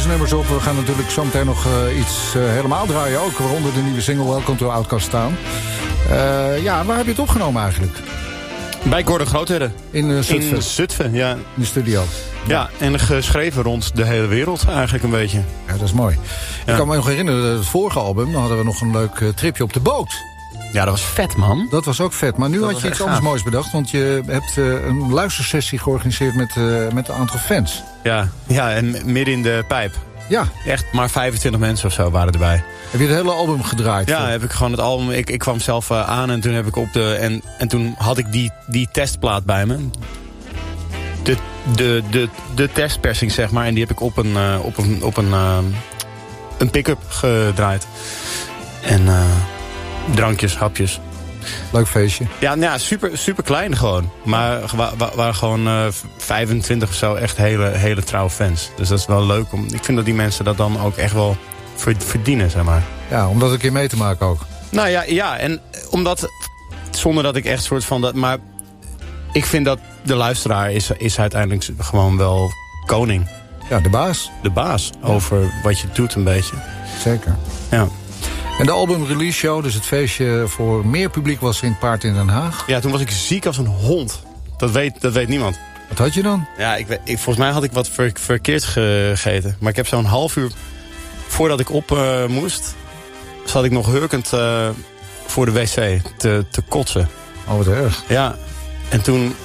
deze nummers op. We gaan natuurlijk zometeen nog iets helemaal draaien ook. Waaronder de nieuwe single Welcome to Outcast staan. Waar heb je het opgenomen eigenlijk? Bij Gordon Groothedde. In Zutphen. In Zutphen, ja. In de studio. Ja, en geschreven rond de hele wereld eigenlijk een beetje. Ja, dat is mooi. Ja. Ik kan me nog herinneren, het vorige album, dan hadden we nog een leuk tripje op de boot. Ja, dat was vet, man. Dat was ook vet. Maar nu dat had je iets anders moois bedacht. Want je hebt een luistersessie georganiseerd met een aantal fans. Ja, en midden in de pijp. Ja. Echt maar 25 mensen of zo waren erbij. Heb je het hele album gedraaid? Ja, heb ik gewoon het album. Ik kwam zelf aan en toen heb ik en toen had ik die testplaat bij me. De testpersing, zeg maar. En die heb ik op een pick-up gedraaid. En drankjes, hapjes. Leuk feestje. Ja, super klein gewoon. Maar waren gewoon 25 of zo echt hele trouwe fans. Dus dat is wel leuk. Ik vind dat die mensen dat dan ook echt wel verdienen, zeg maar. Ja, om dat een keer mee te maken ook. Nou ja, en omdat, zonder dat ik echt soort van dat, maar ik vind dat de luisteraar is uiteindelijk gewoon wel koning. Ja, de baas. De baas over wat je doet een beetje. Zeker. Ja. En de album release show, dus het feestje voor meer publiek, was in Paard in Den Haag. Ja, toen was ik ziek als een hond. Dat weet niemand. Wat had je dan? Ja, volgens mij had ik wat verkeerd gegeten. Maar ik heb zo'n half uur voordat ik op moest, zat ik nog hurkend voor de wc te kotsen. Oh, wat erg. Ja, en toen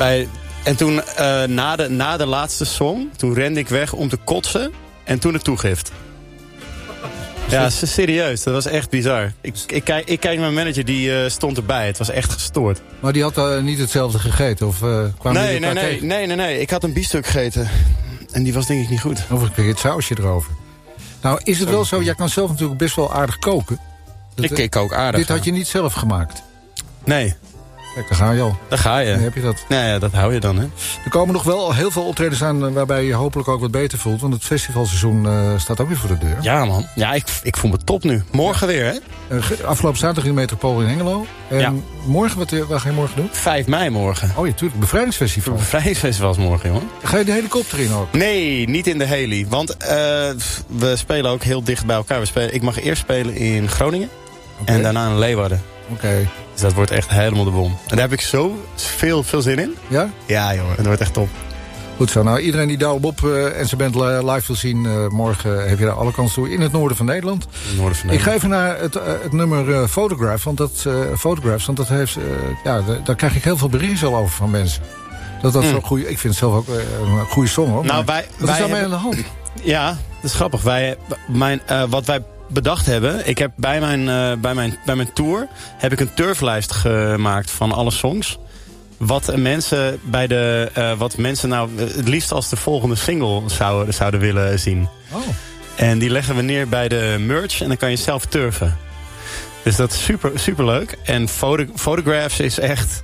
na de laatste song, toen rende ik weg om te kotsen en toen de toegift. Ja, serieus. Dat was echt bizar. Ik kijk naar mijn manager, die stond erbij. Het was echt gestoord. Maar die had niet hetzelfde gegeten? Of kwamen jullie elkaar tegen? Nee. Ik had een biefstuk gegeten. En die was denk ik niet goed. Of een keer het sausje erover. Nou, is het wel zo? Jij kan zelf natuurlijk best wel aardig koken. Ik kook aardig. Dit had je niet zelf gemaakt? Nee. Kijk, daar ga je al. Daar ga je. Dan heb je dat. Nou ja, dat hou je dan, hè. Er komen nog wel heel veel optredens aan waarbij je hopelijk ook wat beter voelt. Want het festivalseizoen staat ook weer voor de deur. Ja, man. Ja, ik voel me top nu. Morgen weer, hè. Afgelopen zaterdag in de Metropool in Hengelo. En ja. Wat ga je morgen doen? 5 mei morgen. Oh ja, tuurlijk. Bevrijdingsfestival. Bevrijdingsfestival is morgen, jongen. Ga je de helikopter in ook? Nee, niet in de heli. Want we spelen ook heel dicht bij elkaar. Ik mag eerst spelen in Groningen. Okay. En daarna in Leeuwarden. Oké. Dus dat wordt echt helemaal de bom. En daar heb ik zo veel zin in. Ja? Ja, jongen. Dat wordt echt top. Goed zo. Nou, iedereen die Douwe Bob en zijn band live wil zien, morgen heb je daar alle kans toe in het noorden van Nederland. Ik ga even naar het nummer Photographs, want dat heeft, daar krijg ik heel veel berichten over van mensen. Dat zo goed. Ik vind het zelf ook een goede song, hoor. Nou, wat is daarmee aan de hand? Ja, dat is grappig. Wat wij bedacht hebben, ik heb bij mijn tour heb ik een turflijst gemaakt van alle songs. Wat mensen nou het liefst als de volgende single zouden willen zien. Oh. En die leggen we neer bij de merch en dan kan je zelf turfen. Dus dat is super leuk. En Photographs is echt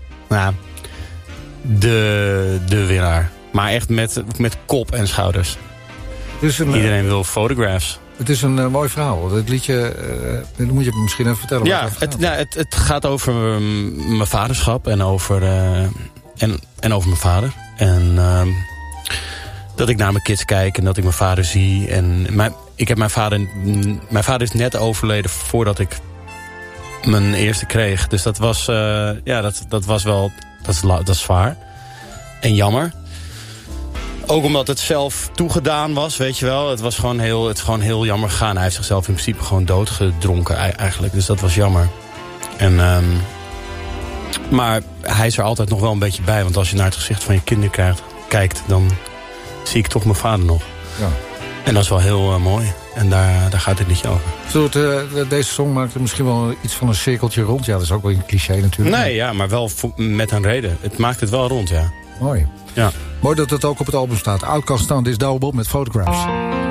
de winnaar. Maar echt met kop en schouders. Dus iedereen wil Photographs. Het is een mooi verhaal. Het liedje, dat moet je misschien even vertellen. Ja, het gaat over mijn vaderschap en over mijn vader. En dat ik naar mijn kids kijk en dat ik mijn vader zie. En mijn vader is net overleden voordat ik mijn eerste kreeg. Dus dat was, dat was wel, dat is zwaar. En jammer. Ook omdat het zelf toegedaan was, weet je wel. Het is gewoon heel jammer gegaan. Hij heeft zichzelf in principe gewoon doodgedronken eigenlijk. Dus dat was jammer. Maar hij is er altijd nog wel een beetje bij. Want als je naar het gezicht van je kinderen kijkt, dan zie ik toch mijn vader nog. Ja. En dat is wel heel mooi. En daar gaat het liedje over. Deze song maakt er misschien wel iets van een cirkeltje rond. Ja, dat is ook wel een cliché natuurlijk. Nee, ja, maar wel met een reden. Het maakt het wel rond, ja. Mooi. Ja. Mooi dat het ook op het album staat. Outcast staan, dit is Douwe Bob met Photographs.